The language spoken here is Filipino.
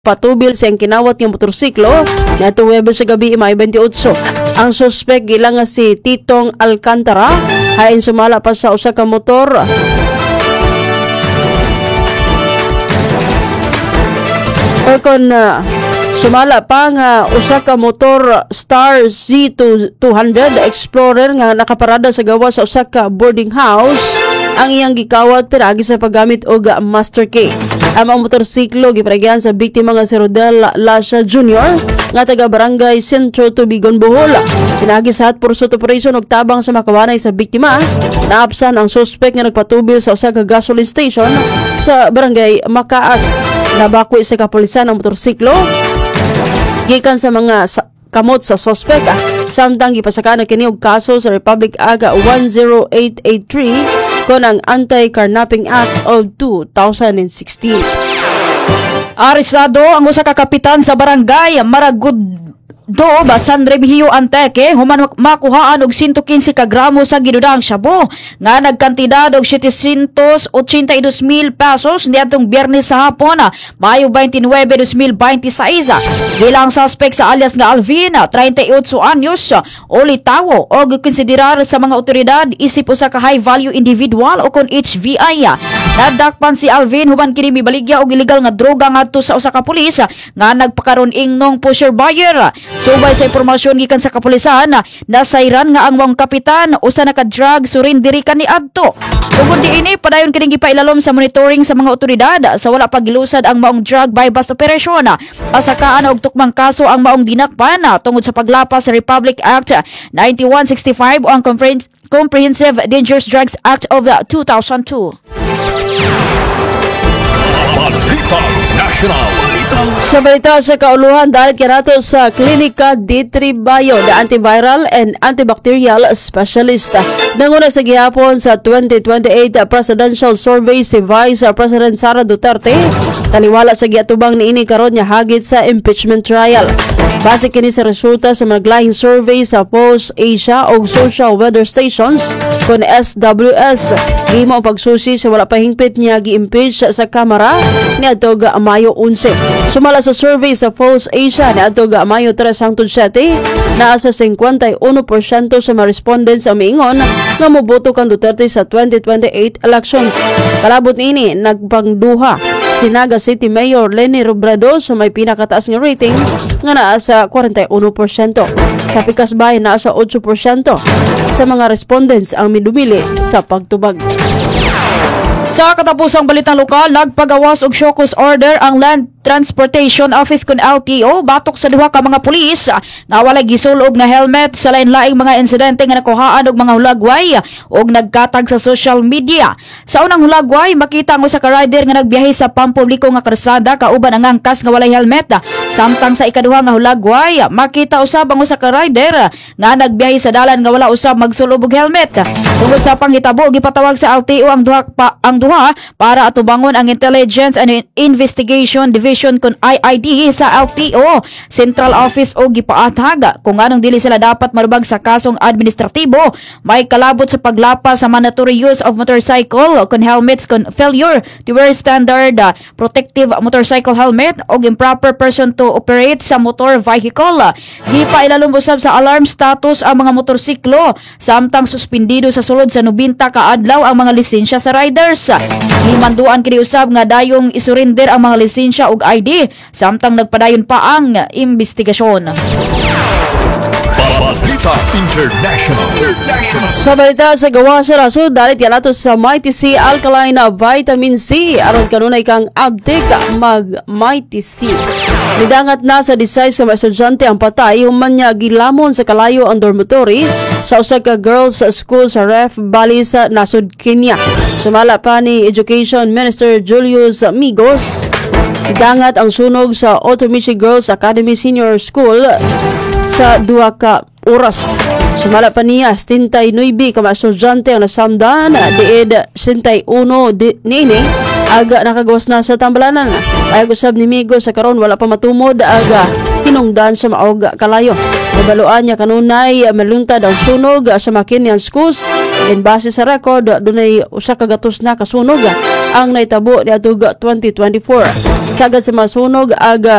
patubil siyang kinawat ng motorsiklo niadtong Huwebes sa gabi May 28. Ang suspect gilang nga si Titong Alcantara hain sumala pa sa usa ka motor. Sumala pa nga usa ka motor Star Z200 Explorer nga nakaparada sa gawa sa usa ka boarding house ang iyang gikawat pinagi sa paggamit og Master Key. Ang motorsiklo giparagyan sa biktima nga si Rodel Lasha Jr. nga taga Barangay Centro Tubigon, Bohol. Pinagi sa pursuit operation og tabang sa makawanay sa biktima. Naapsan ang suspect nga nagpatubil sa usa ka gasoline station sa Barangay Makaas. Nabakwi sa kapulisan ang motorsiklo gikan sa mga kamot sa suspect. Samtang gipasaka na kini og kaso sa Republic Act 10883 kon ang Anti-Carnapping Act of 2016. Arestado ang usa ka kapitan sa barangay Maragud Basan Remigio Anteque human makuhaan og 115 ka gramo sa ginudang shabu nga nagkantidad og 782,000 pesos niadtong Biyernes sa hapon, Mayo 29, 2026. Bilang suspect sa alias nga Alvin, 38 anyos, ulitawo og konsiderar sa mga otoridad isip usa ka high value individual o kon HVI. Nadakpan si Alvin human kini mibaligya og illegal nga droga ngadto sa usa ka pulis nga nagpakaron ingnog pusher buyer. Subay sa impormasyon gikan sa kapulisan, nasayran nga ang mga kapitan usa na ka drug surrenderi ni adto. Tungod diini padayon kining gipailalom sa monitoring sa mga otoridad sa wala pagilusad ang maong drug by bust operation. Asakaan og tukmang kaso ang maong dinakpan tungod sa paglapas sa Republic Act 9165 o ang Comprehensive Dangerous Drugs Act of 2002. Sa balita sa kauluhan, dalit kanato sa Klinika D3 Bio, the antiviral and antibacterial specialist. Nanguna sa gihapon sa 2028 Presidential Survey si Vice President Sara Duterte, taliwala sa giatubang niini karon nya hagit sa impeachment trial. Base kini sa resulta sa maglahing survey sa Post Asia o Social Weather Stations kon SWS, gihimo ang pagsusi sa wala pahingpit niya gi-impeach sa Kamara niadto Mayo 11. Sumala sa survey sa Post Asia niadto Mayo 3 hangtod 7, naa sa 51% sa mga respondents ang miingon nga moboto kang Duterte sa 2028 elections. Kalabot niini nagpangduha si Naga City Mayor Leni Robredo sa may pinakataas nga rating nga naa sa 41%. Sa Pikas Bayan naa sa 8% sa mga respondents ang midumili sa pagtubag. Sa katapusang balitang lokal, nagpagawas og show cause order ang Land Transportation Office kun LTO batok sa duha ka mga pulis nga walay gisulob nga helmet sa lain-laing mga insidente nga nakuhaan og mga hulagway og nagkatag sa social media. Sa unang hulagway, makita ang usa ka rider nga nagbiyahe sa pampubliko nga kalsada kauban ang angkas nga walay helmet. Samtang sa ikaduha nga hulagway, makita usab ang usa ka rider nga nagbiyahe sa dalan nga wala usab magsulob og helmet. Tungod sa panghitabo, gipatawag sa LTO ang duha para atubangon ang Intelligence and Investigation Division kun IID sa LTO Central Office o gipaatag kung anong dili sila dapat marubag sa kasong administratibo. May kalabot sa paglapas sa mandatory use of motorcycle kun helmets kun failure to wear standard protective motorcycle helmet o improper person to operate sa motor vehicle. Gipailalom usab sa alarm status ang mga motorsiklo samtang suspendido sa sulod sa 90 ka adlaw ang mga lisensya sa riders. Himanduan kini usab nga dayong isurrender ang mga lisensya ug ID samtang nagpadayon pa ang investigasyon. Balita International. Sa balita sa gawa sa raso, dalit yanato sa Mighty C Alkaline Vitamin C aron kanunay kang update mag Mighty C. Nidangat na sa desay sa mga estudyante ang patay human niya gilamon sa kalayo ang dormitory sa usa ka girls school sa Ref Valley sa nasud Kenya. Sumala pa ni Education Minister Julius Migos, dangat ang sunog sa Otomichi Girls Academy Senior School sa 2 ka oras. Sumala pa niya 79 ka mga estudyante ang nasamdan died 61 niini aga nakagawas na sa tambalanan. Ay usab ni Migo sa karon wala pa matumod aga hinungdan sa maog kalayo. Nabaluan niya kanunay maluntad ang sunog sa Makinian Schools. In base sa record, dunay usa ka gatos na kasunog ang naitabo niadto 2024. sagad sa masunog aga